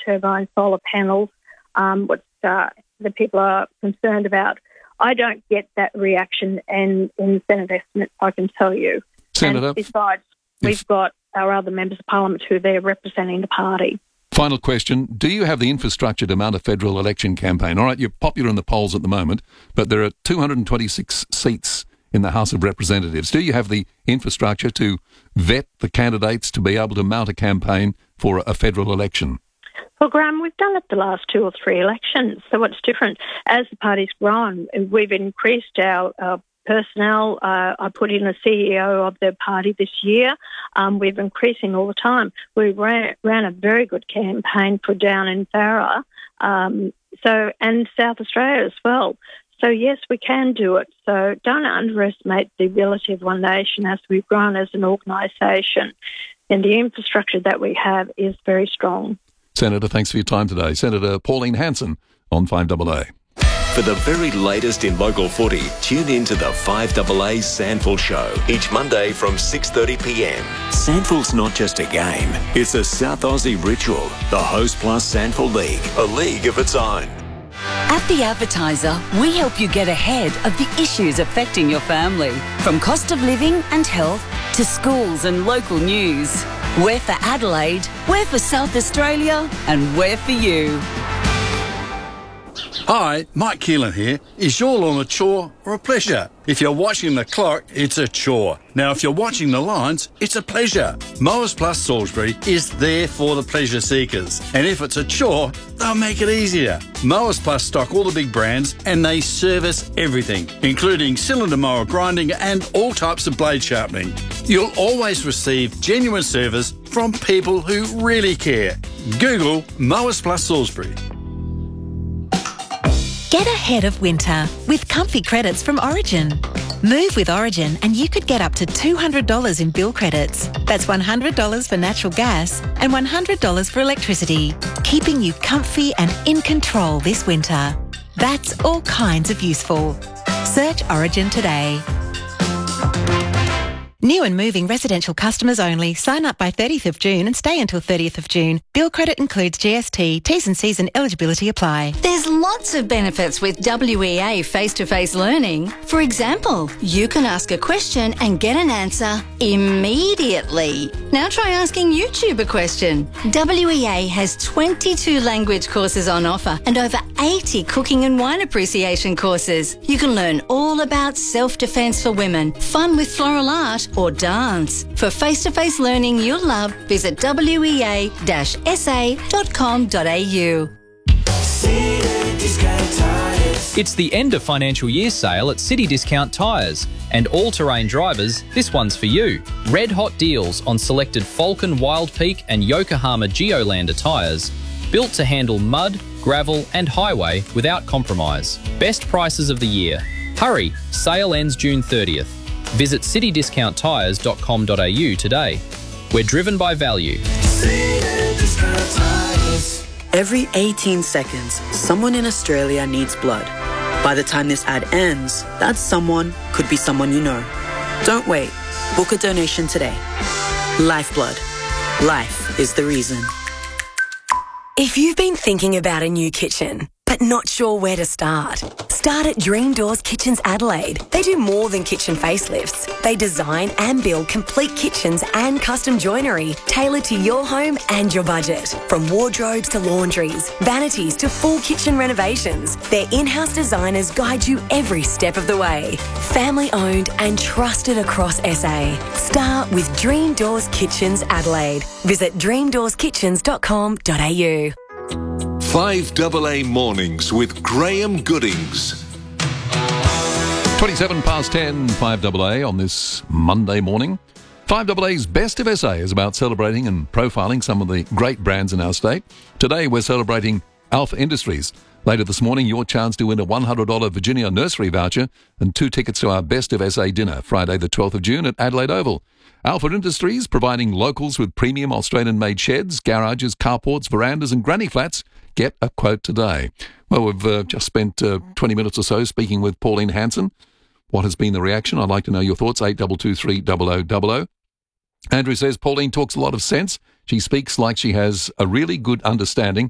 turbine solar panels, what the people are concerned about. I don't get that reaction in Senate estimates, I can tell you. Senator, and besides, we've got our other members of Parliament who are there representing the party. Final question. Do you have the infrastructure to mount a federal election campaign? All right, you're popular in the polls at the moment, but there are 226 seats in the House of Representatives. Do you have the infrastructure to vet the candidates to be able to mount a campaign for a federal election? Well, Graham, we've done it the last 2 or 3 elections. So what's different? As the party's grown, we've increased our personnel. I put in a CEO of the party this year. We're increasing all the time. We ran a very good campaign for down in Farrer, and South Australia as well. So, yes, we can do it. So don't underestimate the ability of One Nation as we've grown as an organisation. And the infrastructure that we have is very strong. Senator, thanks for your time today. Senator Pauline Hanson on 5AA. For the very latest in local footy, tune in to the 5AA Sandful Show each Monday from 6:30pm. Sandful's not just a game, it's a South Aussie ritual. The Host Plus Sandful League, a league of its own. At The Advertiser, we help you get ahead of the issues affecting your family. From cost of living and health to schools and local news. We're for Adelaide, we're for South Australia, and we're for you. Hi, Mike Keelan here. Is your lawn a chore or a pleasure? If you're watching the clock, it's a chore. Now, if you're watching the lines, it's a pleasure. Mowers Plus Salisbury is there for the pleasure seekers. And if it's a chore, they'll make it easier. Mowers Plus stock all the big brands and they service everything, including cylinder mower grinding and all types of blade sharpening. You'll always receive genuine service from people who really care. Google Mowers Plus Salisbury. Get ahead of winter with comfy credits from Origin. Move with Origin and you could get up to $200 in bill credits. That's $100 for natural gas and $100 for electricity, keeping you comfy and in control this winter. That's all kinds of useful. Search Origin today. New and moving residential customers only. Sign up by 30th of June and stay until 30th of June. Bill credit includes GST. T's and C's and eligibility apply. There's lots of benefits with WEA face-to-face learning. For example, you can ask a question and get an answer immediately. Now try asking YouTube a question. WEA has 22 language courses on offer and over 80 cooking and wine appreciation courses. You can learn all about self-defense for women, fun with floral art, or dance. For face-to-face learning you'll love, visit wea-sa.com.au. It's the end of financial year sale at City Discount Tyres. And all-terrain drivers, this one's for you. Red hot deals on selected Falcon Wild Peak and Yokohama Geolander tyres. Built to handle mud, gravel and highway without compromise. Best prices of the year. Hurry, sale ends June 30th. Visit citydiscounttyres.com.au today. We're driven by value. Every 18 seconds, someone in Australia needs blood. By the time this ad ends, that someone could be someone you know. Don't wait. Book a donation today. Lifeblood. Life is the reason. If you've been thinking about a new kitchen, but not sure where to start at Dream Doors Kitchens Adelaide. They do more than kitchen facelifts. They design and build complete kitchens and custom joinery tailored to your home and your budget. From wardrobes to laundries, vanities to full kitchen renovations, their in-house designers guide you every step of the way. Family owned and trusted across SA. Start with Dream Doors Kitchens Adelaide. Visit dreamdoorskitchens.com.au. 5AA Mornings with Graham Goodings. 27 past 10, 5AA on this Monday morning. 5AA's Best of SA is about celebrating and profiling some of the great brands in our state. Today we're celebrating Alpha Industries. Later this morning, your chance to win a $100 Virginia nursery voucher and 2 tickets to our Best of SA dinner, Friday the 12th of June at Adelaide Oval. Alpha Industries, providing locals with premium Australian-made sheds, garages, carports, verandas and granny flats. Get a quote today. Well, we've just spent 20 minutes or so speaking with Pauline Hanson. What has been the reaction? I'd like to know your thoughts. 8223 0000. Andrew says Pauline talks a lot of sense. She speaks like she has a really good understanding